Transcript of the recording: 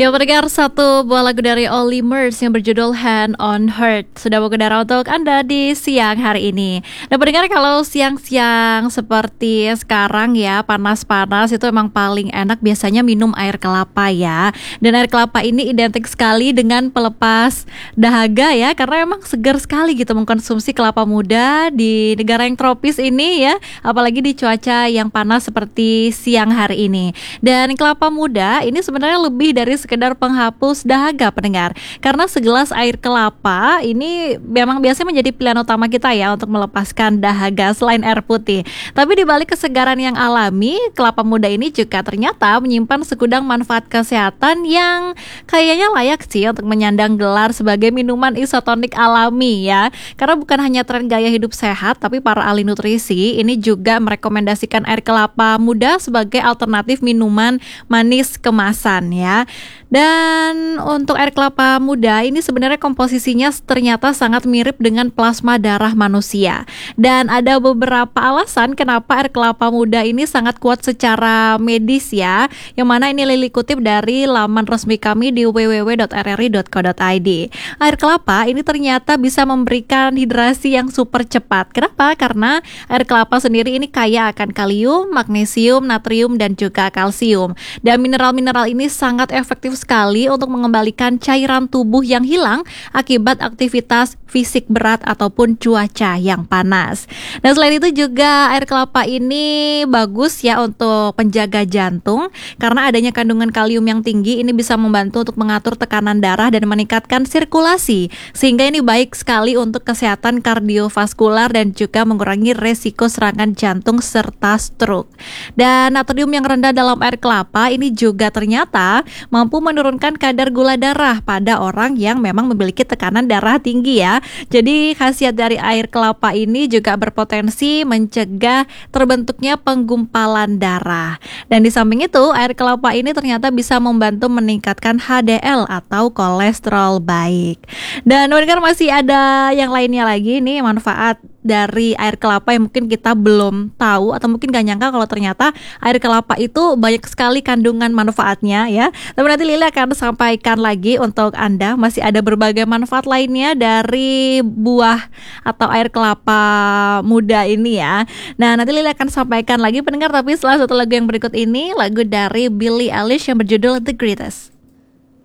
Ya, pendengar, satu buah lagu dari Olly Murs yang berjudul Hand on Heart sudah berkudara untuk Anda di siang hari ini. Nah, pendengar, kalau siang-siang seperti sekarang ya, panas-panas, itu emang paling enak biasanya minum air kelapa ya. Dan air kelapa ini identik sekali dengan pelepas dahaga ya, karena emang segar sekali gitu mengkonsumsi kelapa muda di negara yang tropis ini ya, apalagi di cuaca yang panas seperti siang hari ini. Dan kelapa muda ini sebenarnya lebih dari sekedar penghapus dahaga, pendengar, karena segelas air kelapa ini memang biasanya menjadi pilihan utama kita ya untuk melepaskan dahaga selain air putih. Tapi di balik kesegaran yang alami, kelapa muda ini juga ternyata menyimpan segudang manfaat kesehatan yang kayaknya layak sih untuk menyandang gelar sebagai minuman isotonik alami ya. Karena bukan hanya tren gaya hidup sehat, tapi para ahli nutrisi ini juga merekomendasikan air kelapa muda sebagai alternatif minuman manis kemasan ya. Dan untuk air kelapa muda ini sebenarnya komposisinya ternyata sangat mirip dengan plasma darah manusia. Dan ada beberapa alasan kenapa air kelapa muda ini sangat kuat secara medis ya, yang mana ini Lili kutip dari laman resmi kami di www.rri.co.id. Air kelapa ini ternyata bisa memberikan hidrasi yang super cepat. Kenapa? Karena air kelapa sendiri ini kaya akan kalium, magnesium, natrium, dan juga kalsium. Dan mineral-mineral ini sangat efektif sekali untuk mengembalikan cairan tubuh yang hilang akibat aktivitas fisik berat ataupun cuaca yang panas. Dan selain itu juga air kelapa ini bagus ya untuk penjaga jantung, karena adanya kandungan kalium yang tinggi ini bisa membantu untuk mengatur tekanan darah dan meningkatkan sirkulasi, sehingga ini baik sekali untuk kesehatan kardiovaskular dan juga mengurangi resiko serangan jantung serta stroke. Dan natrium yang rendah dalam air kelapa ini juga ternyata mampu menurunkan kadar gula darah pada orang yang memang memiliki tekanan darah tinggi ya. Jadi khasiat dari air kelapa ini juga berpotensi mencegah terbentuknya penggumpalan darah. Dan di samping itu, air kelapa ini ternyata bisa membantu meningkatkan HDL atau kolesterol baik. Dan mendengar masih ada yang lainnya lagi nih manfaat dari air kelapa yang mungkin kita belum tahu atau mungkin gak nyangka kalau ternyata air kelapa itu banyak sekali kandungan manfaatnya ya. Tapi nanti Lili akan sampaikan lagi untuk Anda, masih ada berbagai manfaat lainnya dari buah atau air kelapa muda ini ya. Nah, nanti Lili akan sampaikan lagi, pendengar, tapi setelah satu lagu yang berikut ini, lagu dari Billie Eilish yang berjudul The Greatest.